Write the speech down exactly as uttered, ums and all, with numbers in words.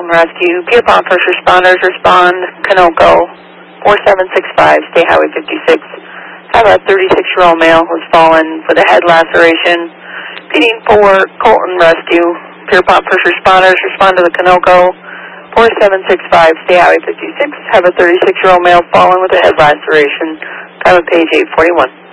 Colton Rescue. Pierpont First Responders respond. Canoco, four seven six five, State Highway fifty-six. Have a thirty-six-year-old male who's fallen with a head laceration. Pleading for Colton Rescue. Pierpont First Responders respond to the Canoco, four seven six five, State Highway fifty-six. Have a thirty-six-year-old male fallen with a head laceration. Time of page eight forty-one.